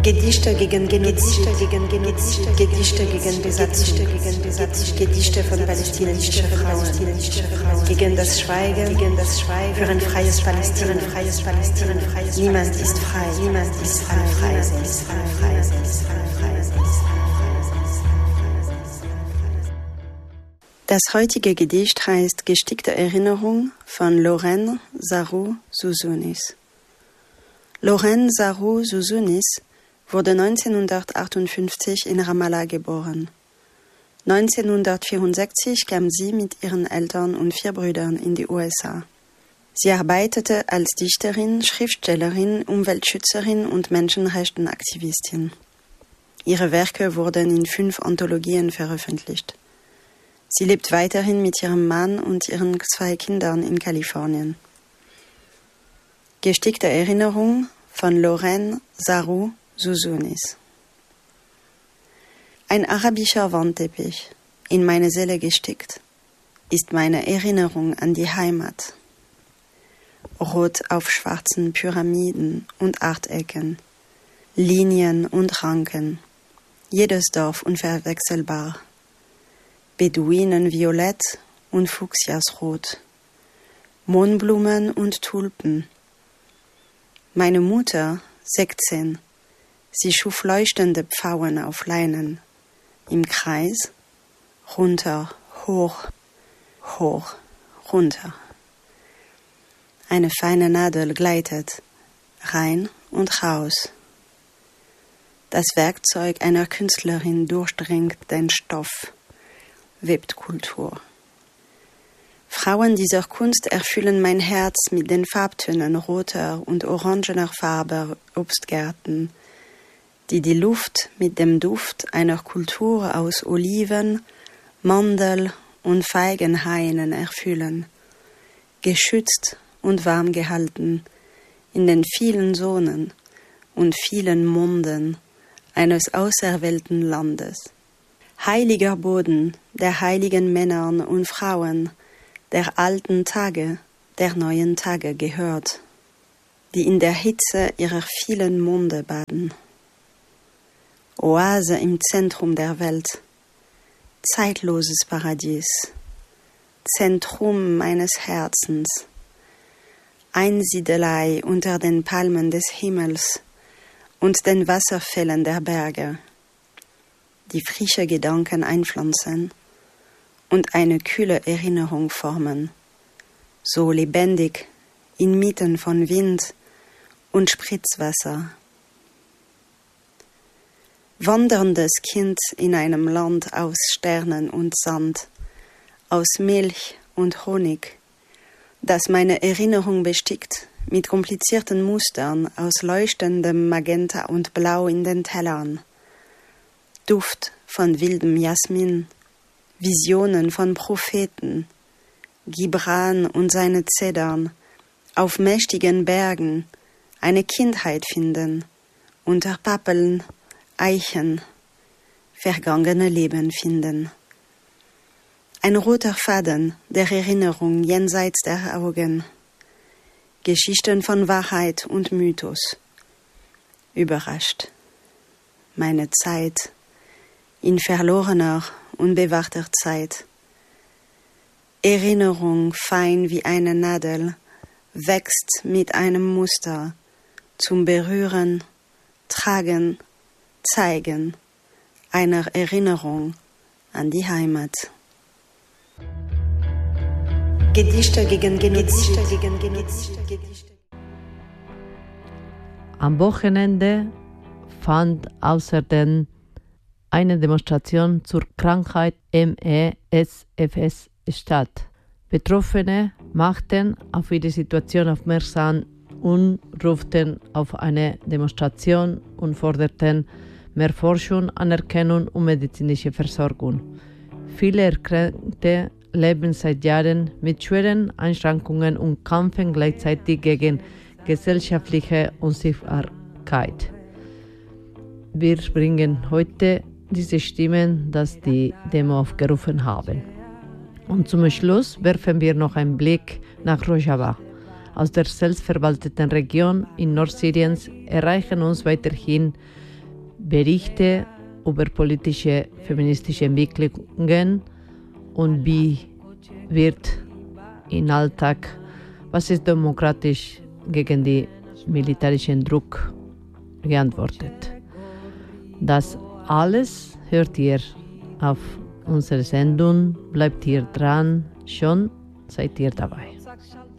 Gedichte gegen Genozid, Gedichte gegen Besatzung, Gedichte von palästinensischen Frauen, gegen das Schweigen für ein freies Palästina. Niemand ist frei, frei. Das heutige Gedicht heißt Gestickte Erinnerung von Lorraine Zarou-Zouzounis. Lorraine Zarou-Zouzounis wurde 1958 in Ramallah geboren. 1964 kam sie mit ihren Eltern und 4 Brüdern in die USA. Sie arbeitete als Dichterin, Schriftstellerin, Umweltschützerin und Menschenrechtsaktivistin. Ihre Werke wurden in 5 Anthologien veröffentlicht. Sie lebt weiterhin mit ihrem Mann und ihren 2 Kindern in Kalifornien. Gestickte Erinnerung von Lorraine Zarou-Zouzounis. Ein arabischer Wandteppich, in meine Seele gestickt, ist meine Erinnerung an die Heimat. Rot auf schwarzen Pyramiden und Achtecken, Linien und Ranken, jedes Dorf unverwechselbar. Beduinen violett und Fuchsiasrot, Mohnblumen und Tulpen. Meine Mutter, 16, sie schuf leuchtende Pfauen auf Leinen, im Kreis, runter, hoch, hoch, runter. Eine feine Nadel gleitet, rein und raus. Das Werkzeug einer Künstlerin durchdringt den Stoff, webt Kultur. Frauen dieser Kunst erfüllen mein Herz mit den Farbtönen roter und orangener Farbe Obstgärten, die die Luft mit dem Duft einer Kultur aus Oliven, Mandel und Feigenhainen erfüllen, geschützt und warm gehalten in den vielen Sonnen und vielen Monden eines auserwählten Landes. Heiliger Boden der heiligen Männer und Frauen der alten Tage, der neuen Tage gehört, die in der Hitze ihrer vielen Monde baden. Oase im Zentrum der Welt, zeitloses Paradies, Zentrum meines Herzens, Einsiedelei unter den Palmen des Himmels und den Wasserfällen der Berge, die frische Gedanken einpflanzen und eine kühle Erinnerung formen, so lebendig inmitten von Wind und Spritzwasser. Wanderndes Kind in einem Land aus Sternen und Sand, aus Milch und Honig, das meine Erinnerung bestickt mit komplizierten Mustern aus leuchtendem Magenta und Blau in den Tellern, Duft von wildem Jasmin, Visionen von Propheten, Gibran und seine Zedern, auf mächtigen Bergen eine Kindheit finden, unter Pappeln, Eichen, vergangene Leben finden. Ein roter Faden der Erinnerung jenseits der Augen, Geschichten von Wahrheit und Mythos, überrascht. Meine Zeit in verlorener, unbewachter Zeit. Erinnerung fein wie eine Nadel, wächst mit einem Muster, zum Berühren, Tragen, Zeigen, einer Erinnerung an die Heimat. Gedichte gegen Genozid. Am Wochenende fand außerdem eine Demonstration zur Krankheit MESFS statt. Betroffene machten auf ihre Situation aufmerksam und ruften auf eine Demonstration und forderten mehr Forschung, Anerkennung und medizinische Versorgung. Viele Erkrankte leben seit Jahren mit schweren Einschränkungen und kämpfen gleichzeitig gegen gesellschaftliche Unsichtbarkeit. Wir bringen heute diese Stimmen, das die Demo aufgerufen haben. Und zum Schluss werfen wir noch einen Blick nach Rojava. Aus der selbstverwalteten Region in Nordsyriens erreichen uns weiterhin Berichte über politische, feministische Entwicklungen und wie wird im Alltag, was ist demokratisch gegen den militärischen Druck geantwortet. Das alles hört ihr auf unserer Sendung. Bleibt ihr dran, schon seid ihr dabei.